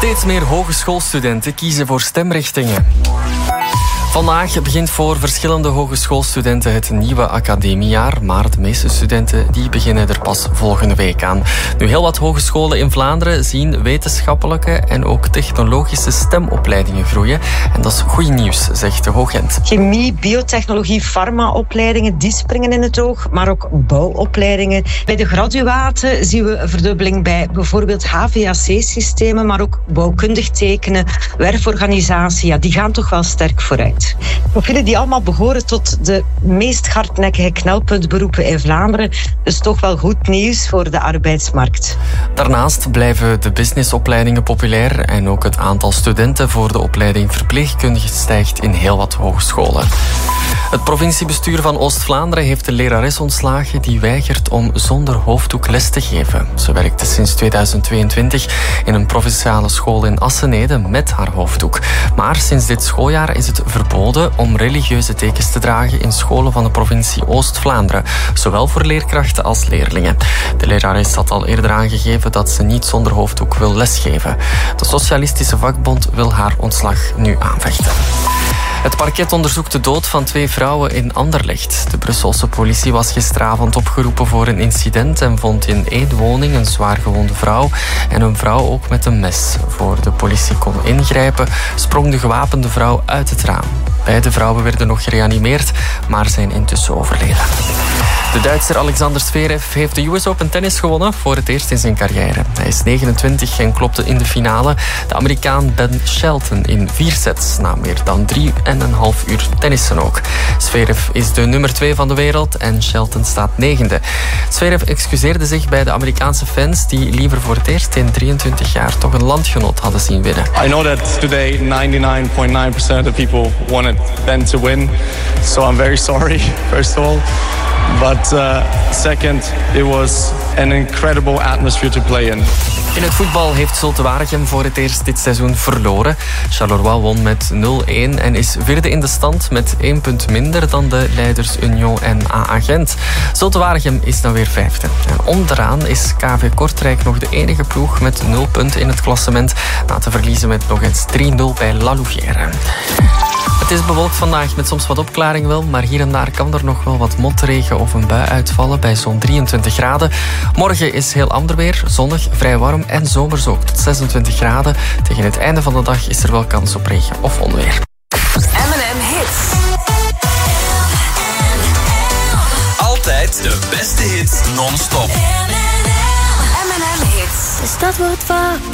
Steeds meer hogeschoolstudenten kiezen voor stemrichtingen. Vandaag begint voor verschillende hogeschoolstudenten het nieuwe academiejaar, maar de meeste studenten die beginnen er pas volgende week aan. Nu, heel wat hogescholen in Vlaanderen zien wetenschappelijke en ook technologische stemopleidingen groeien. En dat is goed nieuws, zegt de Hoogent. Chemie, biotechnologie, farmaopleidingen, die springen in het oog, maar ook bouwopleidingen. Bij de graduaten zien we een verdubbeling bij bijvoorbeeld HVAC-systemen, maar ook bouwkundig tekenen, werforganisatie, ja, die gaan toch wel sterk vooruit. Profielen die allemaal behoren tot de meest hardnekkige knelpuntberoepen in Vlaanderen. Dus toch wel goed nieuws voor de arbeidsmarkt. Daarnaast blijven de businessopleidingen populair en ook het aantal studenten voor de opleiding verpleegkundige stijgt in heel wat hogescholen. Het provinciebestuur van Oost-Vlaanderen heeft de lerares ontslagen die weigert om zonder hoofddoek les te geven. Ze werkte sinds 2022 in een provinciale school in Assenede met haar hoofddoek. Maar sinds dit schooljaar is het verboden om religieuze tekens te dragen in scholen van de provincie Oost-Vlaanderen, zowel voor leerkrachten als leerlingen. De lerares had al eerder aangegeven dat ze niet zonder hoofddoek wil lesgeven. De Socialistische Vakbond wil haar ontslag nu aanvechten. Het parket onderzoekt de dood van 2 vrouwen in Anderlecht. De Brusselse politie was gisteravond opgeroepen voor een incident en vond in 1 woning een zwaargewonde vrouw en een vrouw ook met een mes. Voor de politie kon ingrijpen, sprong de gewapende vrouw uit het raam. Beide vrouwen werden nog gereanimeerd, maar zijn intussen overleden. De Duitser Alexander Zverev heeft de US Open tennis gewonnen voor het eerst in zijn carrière. Hij is 29 en klopte in de finale de Amerikaan Ben Shelton in 4 sets na meer dan 3,5 uur tennissen ook. Zverev is de nummer 2 van de wereld en Shelton staat 9e. Zverev excuseerde zich bij de Amerikaanse fans die liever voor het eerst in 23 jaar toch een landgenoot hadden zien winnen. I know that today 99.9% of people wanted Ben to win, so I'm very sorry, first of all. But second, it was an incredible atmosphere to play in. In het voetbal heeft Zulte Waregem voor het eerst dit seizoen verloren. Charleroi won met 0-1 en is 4e in de stand met 1 punt minder dan de leiders Union en AA Gent. Zulte Waregem is dan weer 5e. En onderaan is KV Kortrijk nog de enige ploeg met 0 punten in het klassement, na te verliezen met nog eens 3-0 bij La Louvière. Het is bewolkt vandaag met soms wat opklaring wel, maar hier en daar kan er nog wel wat motregen of een bui uitvallen bij zo'n 23 graden. Morgen is heel ander weer, zonnig, vrij warm en zomers ook tot 26 graden. Tegen het einde van de dag is er wel kans op regen of onweer. M&M Hits. Altijd de beste hits non-stop. M&M Hits. De stad wordt wakker.